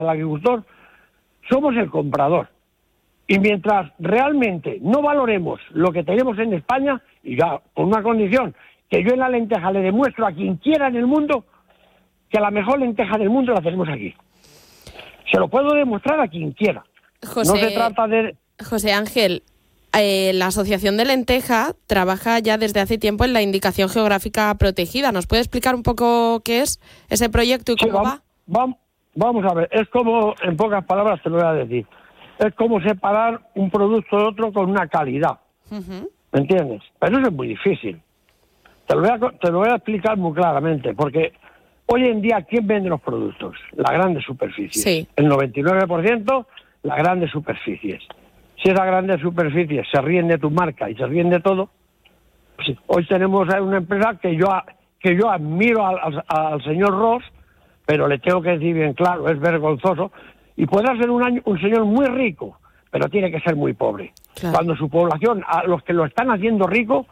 el agricultor, somos el comprador. Y mientras realmente no valoremos lo que tenemos en España, y ya con una condición, que yo en la lenteja le demuestro a quien quiera en el mundo que la mejor lenteja del mundo la tenemos aquí. Se lo puedo demostrar a quien quiera. No se trata de... José Ángel, la Asociación de Lenteja trabaja ya desde hace tiempo en la indicación geográfica protegida. ¿Nos puede explicar un poco qué es ese proyecto y cómo va? Vamos a ver, es como, en pocas palabras te lo voy a decir, es como separar un producto de otro con una calidad. ¿Me entiendes? Pero eso es muy difícil. Te lo voy a explicar muy claramente, porque hoy en día, ¿quién vende los productos? Las grandes superficies. Sí. El 99%, las grandes superficies. Si esas grandes superficies se ríen de tu marca y se ríen de todo, pues hoy tenemos una empresa que yo admiro al señor Ross, pero le tengo que decir bien claro, es vergonzoso, y podrá ser un señor muy rico, pero tiene que ser muy pobre. Claro. Cuando su población, a los que lo están haciendo rico,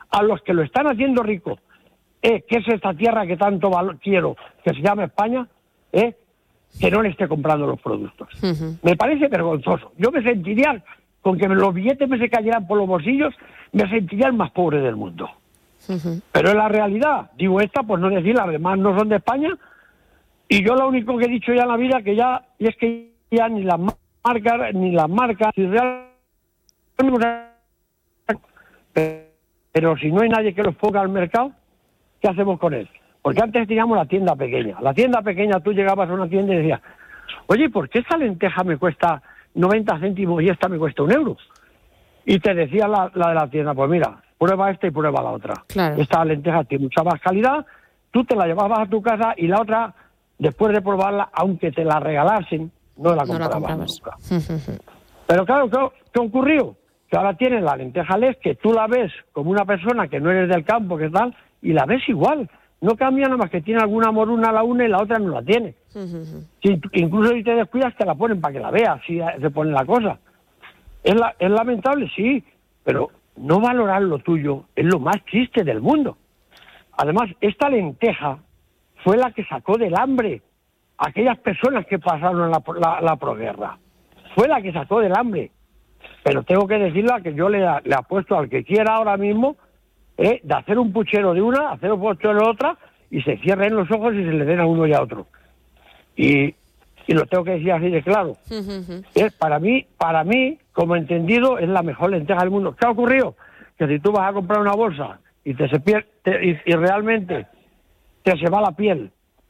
que es esta tierra que tanto quiero, que se llama España, que no le esté comprando los productos. Me parece vergonzoso. Yo me sentiría, con que los billetes me se cayeran por los bolsillos, me sentiría el más pobre del mundo. Pero es la realidad. Digo esta, pues no decir, las demás no son de España, y yo lo único que he dicho ya en la vida, y es que ya ni las marcas, si realmente... Pero si no hay nadie que los ponga al mercado, ¿qué hacemos con él? Porque antes teníamos la tienda pequeña. La tienda pequeña, tú llegabas a una tienda y decías, oye, ¿por qué esta lenteja me cuesta 90 céntimos y esta me cuesta 1 euro? Y te decía la de la tienda, pues mira, prueba esta y prueba la otra. Claro. Esta lenteja tiene mucha más calidad, tú te la llevabas a tu casa y la otra, después de probarla, aunque te la regalasen, no la comprabas nunca. Pero claro, ¿qué ocurrió? Que ahora tienes la lenteja Les, que tú la ves como una persona que no eres del campo, que tal, y la ves igual. No cambia nada más que tiene alguna moruna la una y la otra no la tiene. Incluso si te descuidas te la ponen para que la veas, si se pone la cosa. Es lamentable, sí, pero no valorar lo tuyo es lo más triste del mundo. Además, esta lenteja fue la que sacó del hambre a aquellas personas que pasaron la posguerra. Fue la que sacó del hambre. Pero tengo que decirle que yo le apuesto al que quiera ahora mismo de hacer un puchero de una, hacer un puchero de otra, y se cierren los ojos y se le den a uno y a otro. Y lo tengo que decir así de claro. Para mí, como entendido, es la mejor lenteja del mundo. ¿Qué ha ocurrido? Que si tú vas a comprar una bolsa y y realmente te se va la piel,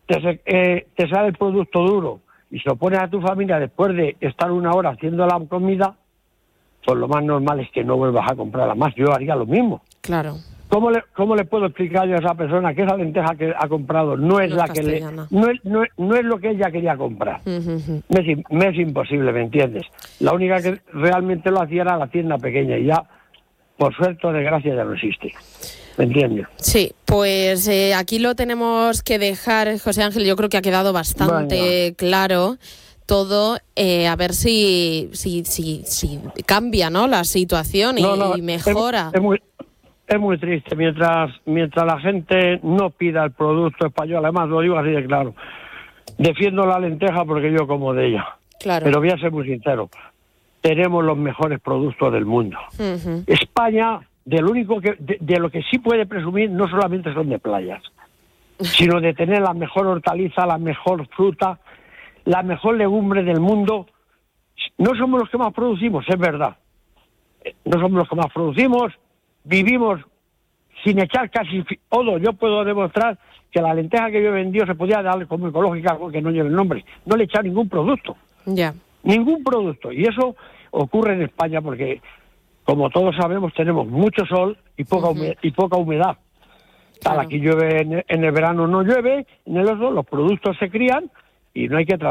te sale el producto duro, y se lo pones a tu familia después de estar 1 hora haciendo la comida, pues lo más normal es que no vuelvas a comprarla más. Yo haría lo mismo. Claro. ¿Cómo le puedo explicar yo a esa persona que esa lenteja que ha comprado no es la que no es lo que ella quería comprar? Me es imposible, ¿me entiendes? La única que realmente lo hacía era la tienda pequeña, y ya, por suerte o desgracia, ya no existe. ¿Me entiendes? Sí, pues aquí lo tenemos que dejar, José Ángel. Yo creo que ha quedado bastante claro todo, a ver si cambia, ¿no?, la situación y mejora. Es muy triste mientras la gente no pida el producto español. Además, lo digo así de claro, defiendo la lenteja porque yo como de ella. Claro. Pero voy a ser muy sincero, tenemos los mejores productos del mundo. España, de lo que sí puede presumir, no solamente son de playas, sino de tener la mejor hortaliza, la mejor fruta, la mejor legumbre del mundo. No somos los que más producimos, es verdad. No somos los que más producimos, vivimos sin echar casi todo. Yo puedo demostrar que la lenteja que yo he vendido se podía dar como ecológica, porque no lleva el nombre. No le he echado ningún producto. Ningún producto. Y eso ocurre en España porque, como todos sabemos, tenemos mucho sol y poca humedad. Claro. Aquí llueve en el verano, no llueve, en el otro los productos se crían y no hay que tratar.